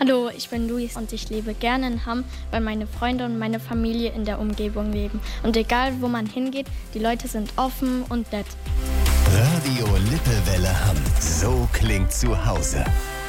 Hallo, ich bin Luis und ich lebe gerne in Hamm, weil meine Freunde und meine Familie in der Umgebung leben. Und egal, wo man hingeht, die Leute sind offen und nett. Radio Lippewelle Hamm. So klingt zu Hause.